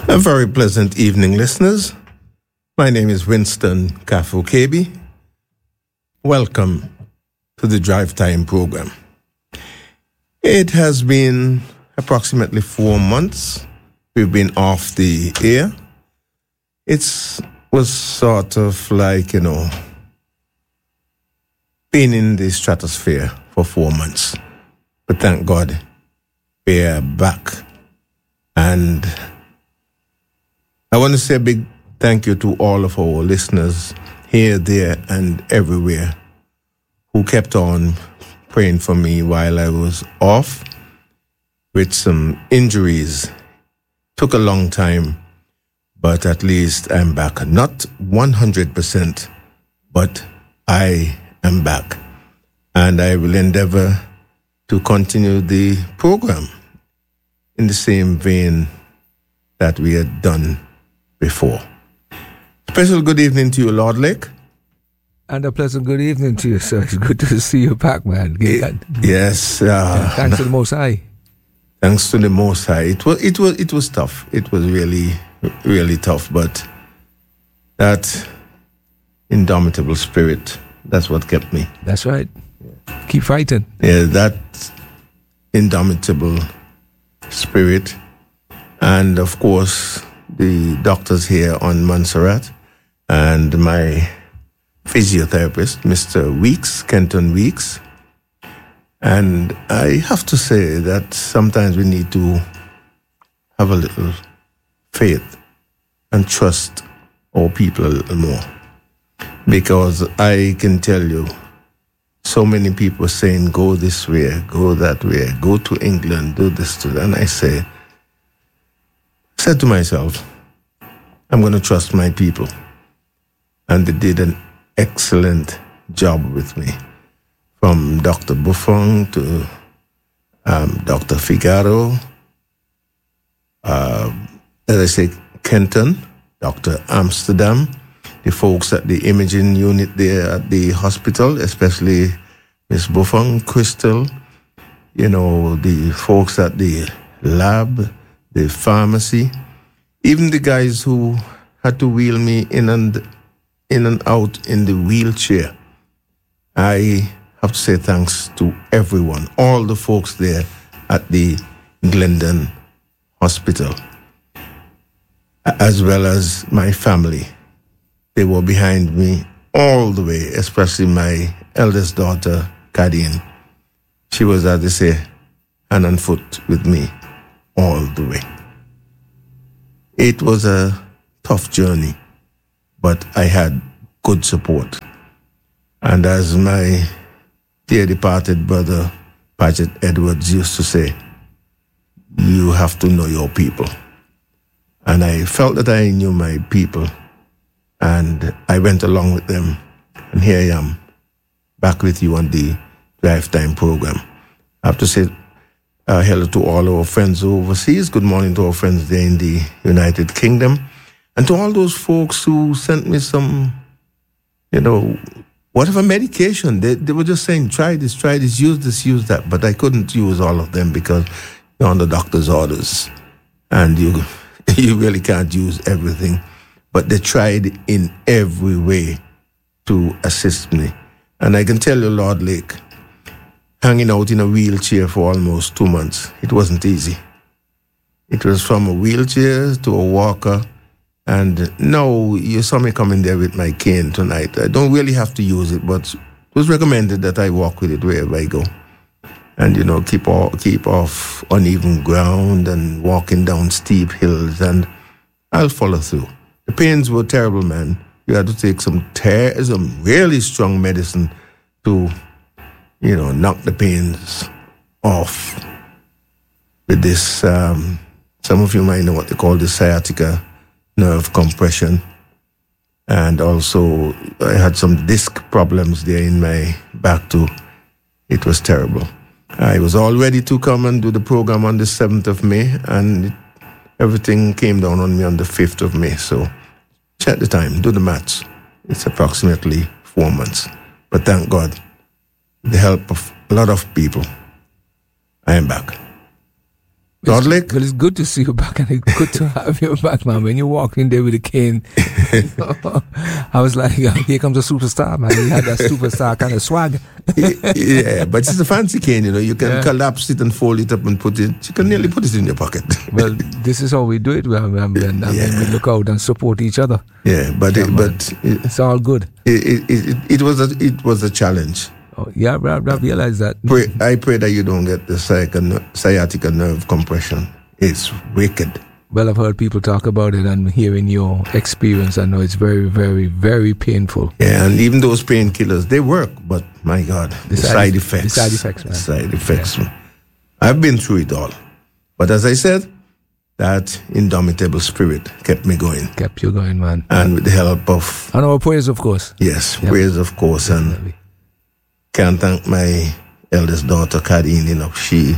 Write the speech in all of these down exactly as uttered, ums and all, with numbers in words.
A very pleasant evening, listeners. My name is Winston Kafu-Kebi. Welcome to the Drive Time program. It has been approximately four months we've been off the air. It was sort of like, you know, being in the stratosphere for four months. But thank God we're back. And I want to say a big thank you to all of our listeners here, there, and everywhere who kept on praying for me while I was off with some injuries. Took a long time, but at least I'm back. Not one hundred percent, but I am back. And I will endeavor to continue the program in the same vein that we had done before. Special good evening to you, Lord Lake. And a pleasant good evening to you, sir. It's good to see you back, man. It, yes. Uh, yeah, thanks to the Most High. Thanks to the Most High. It was, it was, it was tough. It was really, really tough. But that indomitable spirit, that's what kept me. That's right. Keep fighting. Yeah, that indomitable spirit. And, of course, the doctors here on Montserrat and my physiotherapist, Mister Weeks, Kenton Weeks. And I have to say that sometimes we need to have a little faith and trust our people a little more. Because I can tell you, so many people saying, go this way, go that way, go to England, do this, to that. And I say, said to myself, I'm going to trust my people. And they did an excellent job with me. From Doctor Buffon to um, Doctor Figaro, uh, as I say, Kenton, Doctor Amsterdam, the folks at the imaging unit there at the hospital, especially Miss Buffon, Crystal, you know, the folks at the lab, the pharmacy, even the guys who had to wheel me in and in and out in the wheelchair. I have to say thanks to everyone, all the folks there at the Glendon Hospital, as well as my family. They were behind me all the way, especially my eldest daughter, Kadeen. She was, as they say, hand and foot with me all the way. It was a tough journey, but I had good support. And as my dear departed brother, Paget Edwards, used to say, you have to know your people. And I felt that I knew my people, and I went along with them. And here I am, back with you on the Drive Time program. I have to say uh, hello to all our friends overseas. Good morning to our friends there in the United Kingdom. And to all those folks who sent me some, you know, whatever medication. They, they were just saying, try this, try this, use this, use that. But I couldn't use all of them because you're on the doctor's orders. And you, you really can't use everything. But they tried in every way to assist me. And I can tell you, Lord Lake, hanging out in a wheelchair for almost two months, it wasn't easy. It was from a wheelchair to a walker. And now you saw me coming there with my cane tonight. I don't really have to use it, but it was recommended that I walk with it wherever I go. And, you know, keep off, keep off uneven ground and walking down steep hills, and I'll follow through. The pains were terrible, man. You had to take some ter- some really strong medicine to, you know, knock the pains off with this. Um, some of you might know what they call the sciatica nerve compression. And also, I had some disc problems there in my back too. It was terrible. I was all ready to come and do the program on the seventh of May, and it, everything came down on me on the fifth of May. So check the time, do the maths. It's approximately four months. But thank God, with the help of a lot of people, I am back. Lord Lake? Well, it's good to see you back, and it's good to have you back, man. When you walked in there with a cane, I was like, here comes a superstar, man. He had that superstar kind of swag. Yeah, but it's a fancy cane, you know. You can Yeah. collapse it and fold it up and put it, you can nearly put it in your pocket. Well, this is how we do it. When, when, when, I mean, we look out and support each other. Yeah, but Yeah, it, man. but it, It's all good. it, it, it, it was a it was a challenge. Oh, yeah, I, I realize that. Pray, I pray that you don't get the sciatica, sciatica nerve compression. It's wicked. Well, I've heard people talk about it, and hearing your experience, I know it's very, very, very painful. Yeah, and even those painkillers, they work, but my God, the, The side, side- effects. the side effects, The man. side effects. I've been through it all. But as I said, that indomitable spirit kept me going. Kept you going, man. And with the help of, And our prayers, of course. yes, Yeah. prayers, of course, and Definitely. can't thank my eldest daughter, Kadeen, enough. She,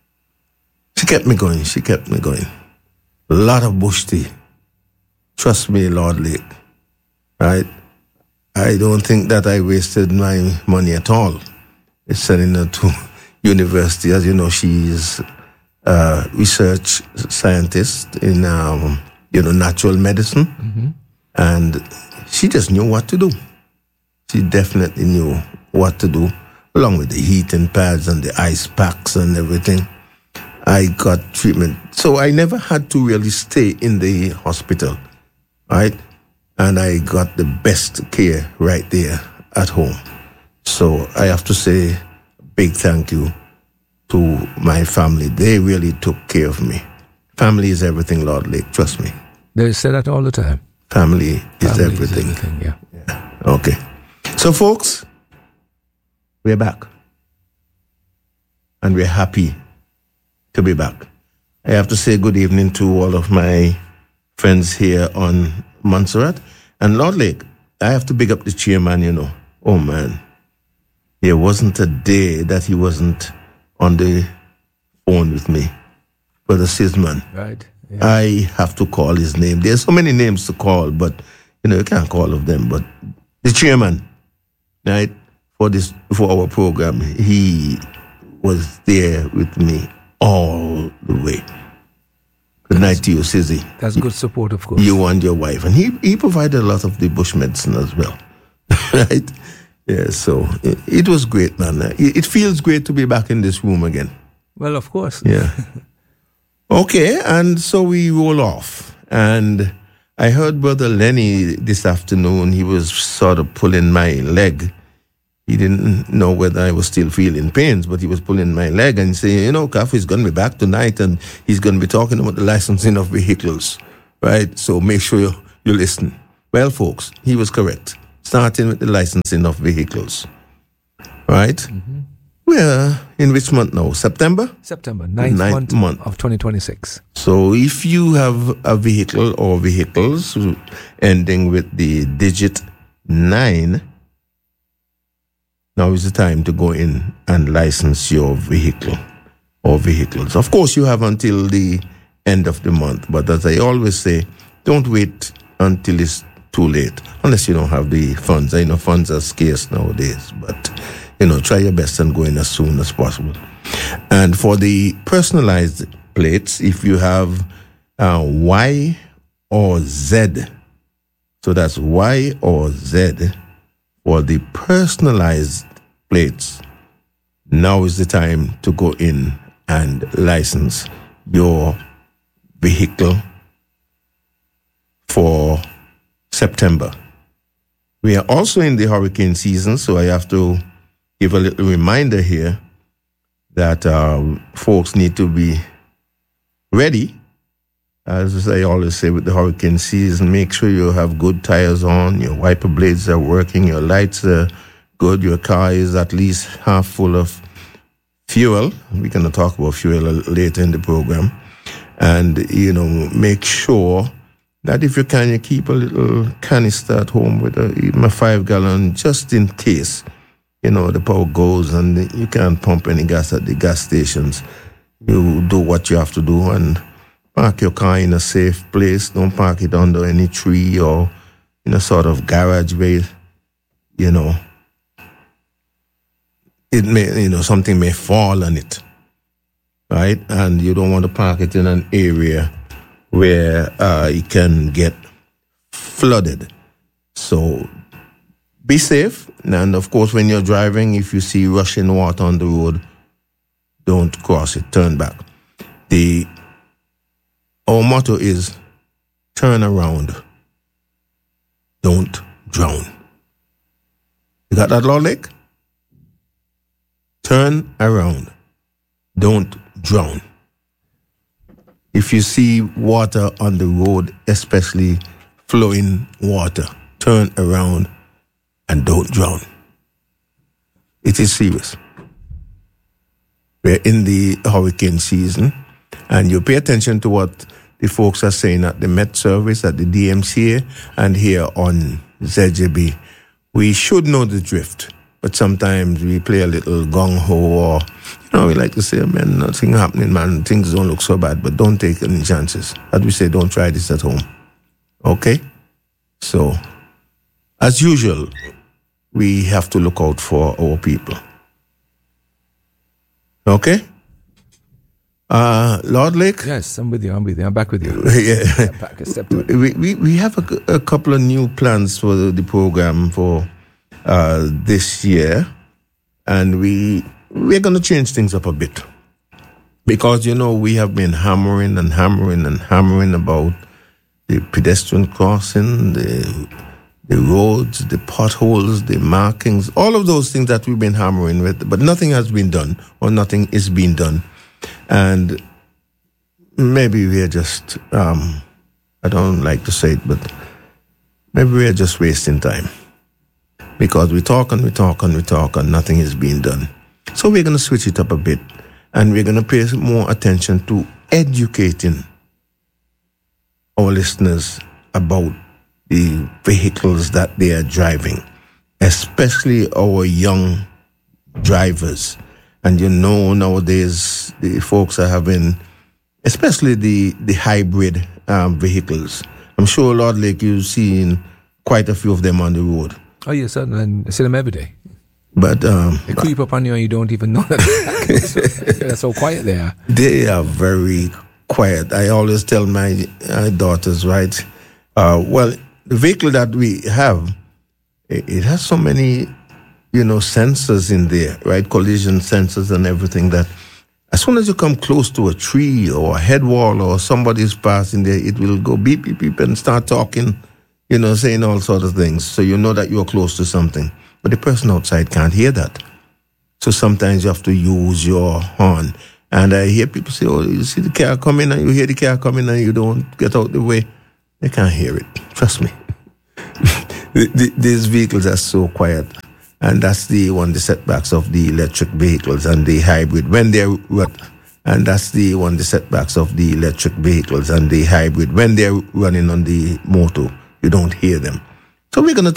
she kept me going. She kept me going. A lot of bush tea. Trust me, Lord Lake. Right? I don't think that I wasted my money at all. It's sending her to university. As you know, she's a research scientist in, um, you know, natural medicine. Mm-hmm. And she just knew what to do. She definitely knew what to do, along with the heating pads and the ice packs and everything. I got treatment. So I never had to really stay in the hospital, right? And I got the best care right there at home. So I have to say a big thank you to my family. They really took care of me. Family is everything, Lord Lake. Trust me. They say that all the time. Family is Family everything. Is everything, yeah. Yeah. Okay. So, folks, we're back. And we're happy to be back. I have to say good evening to all of my friends here on Montserrat. And Lord Lake, I have to big up the chairman, you know. Oh, man. There wasn't a day that he wasn't on the phone with me. Brother Sisman. Right. Yeah. I have to call his name. There's so many names to call, but, you know, you can't call all of them. But the chairman, right, for this, for our program, he was there with me all the way. Good night to you, Sizzy. That's good support, of course. You and your wife. And he, he provided a lot of the bush medicine as well. Right? Yeah, so it, it was great, man. It, it feels great to be back in this room again. Well, of course. Yeah. Okay, and so we roll off. And I heard Brother Lenny this afternoon. He was sort of pulling my leg. He didn't know whether I was still feeling pains, but he was pulling my leg and saying, you know, Kaffee's going to be back tonight and he's going to be talking about the licensing of vehicles, right? So make sure you, you listen. Well, folks, he was correct. Starting with the licensing of vehicles, right? Mm-hmm. We're in which month now? September? September, ninth, Ninth month, month. of twenty twenty-six. So if you have a vehicle or vehicles ending with the digit nine, now is the time to go in and license your vehicle or vehicles. Of course, you have until the end of the month, but as I always say, don't wait until it's too late, unless you don't have the funds. I know funds are scarce nowadays, but, you know, try your best and go in as soon as possible. And for the personalized plates, if you have uh, Y or Z, so that's Y or Z, for the personalized plates, now is the time to go in and license your vehicle for September. We are also in the hurricane season, so I have to give a little reminder here that um, folks need to be ready. As I always say with the hurricane season, make sure you have good tires on, your wiper blades are working, your lights are good, your car is at least half full of fuel. We're going to talk about fuel later in the program. And, you know, make sure that if you can, you keep a little canister at home with a, even a five gallon, just in case, you know, the power goes and you can't pump any gas at the gas stations. You do what you have to do and park your car in a safe place. Don't park it under any tree or in a sort of garage where, you know, it may, you know, something may fall on it. right? And you don't want to park it in an area where uh, it can get flooded. So be safe. And of course, when you're driving, if you see rushing water on the road, don't cross it, turn back. The Our motto is turn around, don't drown. You got that, Lord Lake? Turn around, don't drown. If you see water on the road, especially flowing water, turn around and don't drown. It is serious. We're in the hurricane season, and you pay attention to what the folks are saying at the Met Service, at the D M C A, and here on Z J B. We should know the drift, but sometimes we play a little gung-ho, or, you know, we like to say, man, nothing happening, man, things don't look so bad, but don't take any chances. As we say, don't try this at home. Okay? So, as usual, we have to look out for our people. Okay? Uh, Lord Lake? Yes, I'm with you. I'm with you. I'm back with you. Yeah. Step back, a step to it. We, we, we have a, a couple of new plans for the, the program for uh, this year. And we, we're going to change things up a bit. Because, you know, we have been hammering and hammering and hammering about the pedestrian crossing, the, the roads, the potholes, the markings, all of those things that we've been hammering with. But nothing has been done, or nothing is being done. And maybe we're just, um, I don't like to say it, but maybe we're just wasting time. Because we talk and we talk and we talk and nothing is being done. So we're going to switch it up a bit. And we're going to pay more attention to educating our listeners about the vehicles that they are driving, especially our young drivers. And you know, nowadays, the folks are having, especially the, the hybrid um, vehicles. I'm sure, Lord Lake, you've seen quite a few of them on the road. Oh, yes, sir. And I see them every day. But um, they creep up on you and you don't even know that. They're so quiet there. They are very quiet. I always tell my, my daughters, right, uh, well, the vehicle that we have, it, it has so many, you know, sensors in there, right? Collision sensors and everything, that as soon as you come close to a tree or a head wall or somebody's passing there, it will go beep, beep, beep and start talking, you know, saying all sorts of things. So you know that you're close to something. But the person outside can't hear that. So sometimes you have to use your horn. And I hear people say, oh, you see the car coming and you hear the car coming and you don't get out the way. They can't hear it. Trust me. the, the, these vehicles are so quiet. And that's the one, the setbacks of the electric vehicles and the hybrid when they're run. And that's the one, the setbacks of the electric vehicles and the hybrid when they're running on the motor. You don't hear them. So we're going to